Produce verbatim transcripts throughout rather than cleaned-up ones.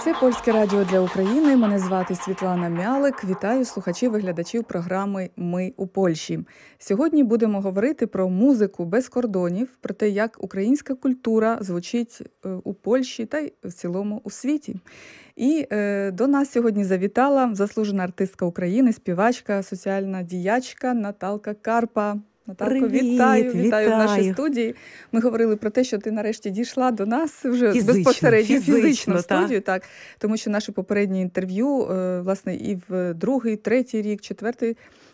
Це Польське радіо для України. Мене звати Світлана Мялик. Вітаю слухачів і глядачів програми «Ми у Польщі». Сьогодні будемо говорити про музику без кордонів, про те, як українська культура звучить у Польщі та й в цілому у світі. І е, до нас сьогодні завітала заслужена артистка України, співачка, соціальна діячка Наталка Карпа. Наталко, Привіт, вітаю, вітаю, вітаю в нашій студії. Ми говорили про те, що ти нарешті дійшла до нас вже фізично, безпосередньо фізично, фізично в так. студію, так, тому що наше попереднє інтерв'ю, власне, і в другий, третій рік, четвертий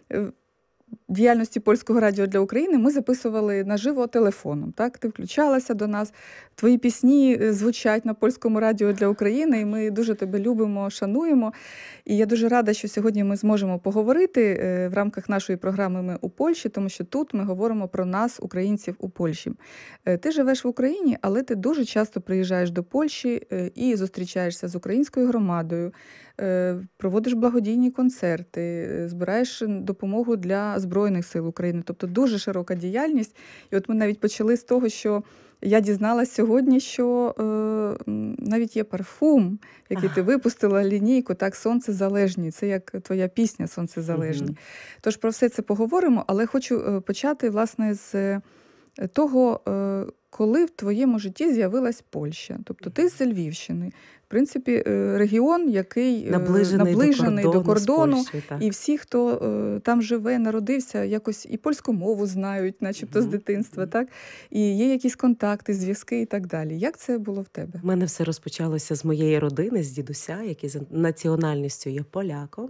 діяльності Польського радіо для України ми записували наживо телефоном. Так? Ти включалася до нас, твої пісні звучать на Польському радіо для України, і ми дуже тебе любимо, шануємо. І я дуже рада, що сьогодні ми зможемо поговорити в рамках нашої програми «Ми у Польщі», тому що тут ми говоримо про нас, українців у Польщі. Ти живеш в Україні, але ти дуже часто приїжджаєш до Польщі і зустрічаєшся з українською громадою, проводиш благодійні концерти, збираєш допомогу для Збройних сил України. Тобто дуже широка діяльність. І от ми навіть почали з того, що я дізналась сьогодні, що е, навіть є парфум, який ти випустила, лінійку, так, «Сонцезалежні». Це як твоя пісня «Сонцезалежні». Mm-hmm. Тож про все це поговоримо, але хочу почати, власне, з того, е, коли в твоєму житті з'явилась Польща. Тобто ти з Львівщини. В принципі, регіон, який наближений, наближений до кордону, до кордону Польщею, і всі, хто е, там живе, народився, якось і польську мову знають, начебто, mm-hmm. з дитинства, mm-hmm. так? І є якісь контакти, зв'язки і так далі. Як це було в тебе? У мене все розпочалося з моєї родини, з дідуся, який за національністю є поляком.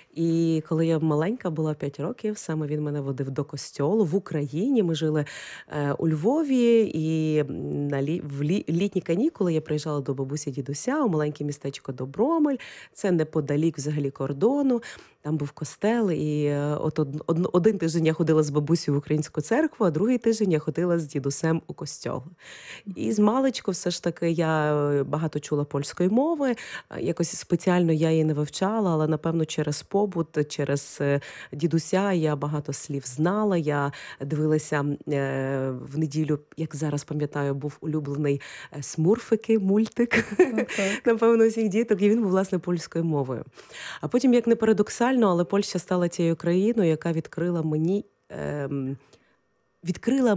І коли я маленька була, п'ять років, саме він мене водив до костьолу в Україні. Ми жили е, у Львові, і на лі, в лі, літні канікули я приїжджала до бабусі дідуся у маленьке містечко Добромель. Це неподалік взагалі кордону. Там був костел, і от од, один тиждень я ходила з бабусею в українську церкву, а другий тиждень я ходила з дідусем у костьол. І з маличку все ж таки я багато чула польської мови, якось спеціально я її не вивчала, але, напевно, через побут, через дідуся я багато слів знала. Я дивилася в неділю, як зараз пам'ятаю, був улюблений «Смурфики» мультик, okay. напевно, усіх діток, і він був, власне, польською мовою. А потім, як не парадоксально, але Польща стала тією країною, яка відкрила мені, ем, відкрила